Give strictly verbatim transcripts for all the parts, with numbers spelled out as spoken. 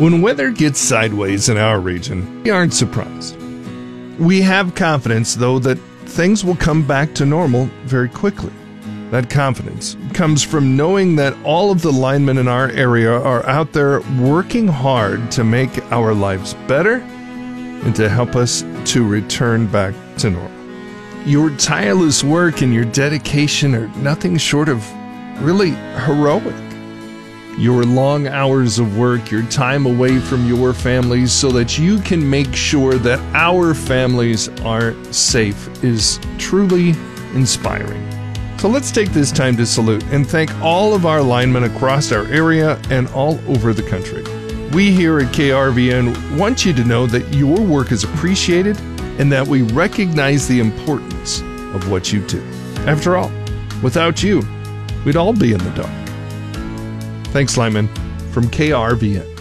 When weather gets sideways in our region, we aren't surprised. We have confidence, though, that things will come back to normal very quickly. That confidence comes from knowing that all of the linemen in our area are out there working hard to make our lives better and to help us to return back to normal. Your tireless work and your dedication are nothing short of really heroic. Your long hours of work, your time away from your families so that you can make sure that our families are safe is truly inspiring. So let's take this time to salute and thank all of our linemen across our area and all over the country. We here at K R V N want you to know that your work is appreciated and that we recognize the importance of what you do. After all, without you, we'd all be in the dark. Thanks, lineman, from K R V N.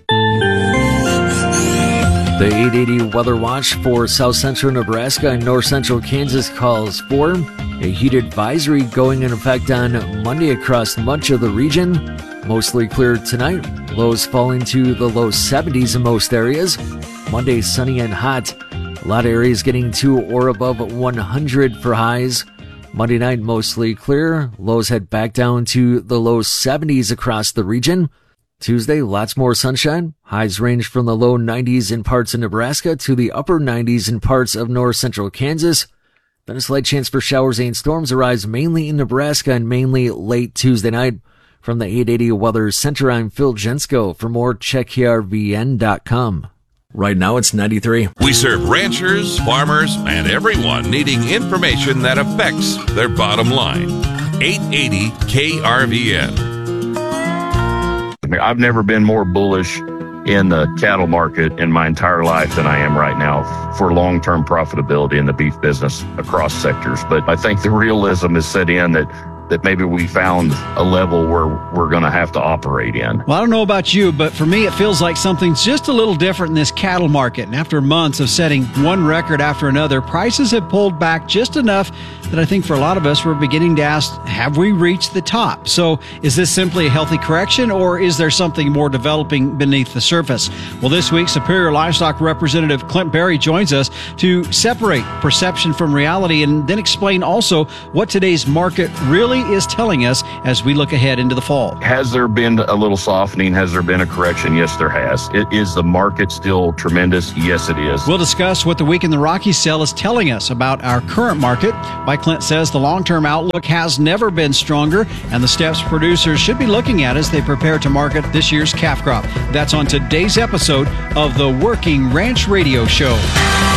The eight eighty Weather Watch for South Central Nebraska and North Central Kansas calls for a heat advisory going in effect on Monday across much of the region. Mostly clear tonight. Lows falling to the low seventies in most areas. Monday sunny and hot. A lot of areas getting to or above one hundred for highs. Monday night mostly clear. Lows head back down to the low seventies across the region. Tuesday, lots more sunshine. Highs range from the low nineties in parts of Nebraska to the upper nineties in parts of north central Kansas. Then a slight chance for showers and storms arise mainly in Nebraska and mainly late Tuesday night. From the eight eighty Weather Center, I'm Phil Jensko. For more, check K R V N dot com. Right now it's ninety-three. We serve ranchers, farmers, and everyone needing information that affects their bottom line. eight eighty K R V N. I've never been more bullish in the cattle market in my entire life than I am right now for long-term profitability in the beef business across sectors. But I think the realism is set in that that maybe we found a level where we're going to have to operate in. Well, I don't know about you, but for me, it feels like something's just a little different in this cattle market. And after months of setting one record after another, prices have pulled back just enough that I think for a lot of us, we're beginning to ask, have we reached the top? So is this simply a healthy correction, or is there something more developing beneath the surface? Well, this week, Superior Livestock Representative Clint Berry joins us to separate perception from reality and then explain also what today's market really is telling us as we look ahead into the fall. Has there been a little softening? Has there been a correction? Yes, there has. It, is the market still tremendous? Yes, it is. We'll discuss what the week in the Rockies sale is telling us about our current market. Mike Clint says the long-term outlook has never been stronger, and the steps producers should be looking at as they prepare to market this year's calf crop. That's on today's episode of the Working Ranch Radio Show.